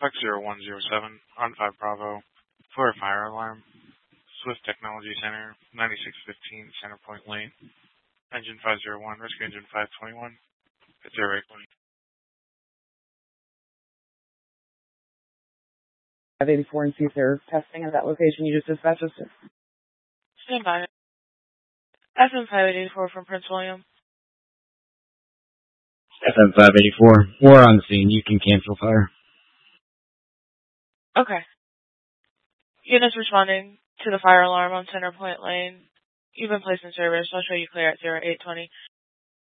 Fox 0107 on 5 Bravo for a fire alarm. Swift Technology Center, 9615 Centerpoint Lane. Engine 501, rescue engine 521. It's a rate point. 584 and C-Serve testing at that location you just dispatched us to. Stand by. FM 5884 from Prince William. FM 584. We're on the scene. You can cancel fire. Okay. Units responding to the fire alarm on Centerpoint Lane. You've been placed in service. I'll show you clear at 0820.